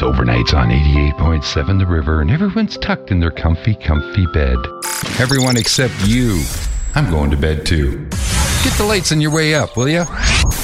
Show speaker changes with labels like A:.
A: overnights on 88.7 The River, and everyone's tucked in their comfy bed. Everyone except you. I'm going to bed too. Get the lights on your way up, will ya?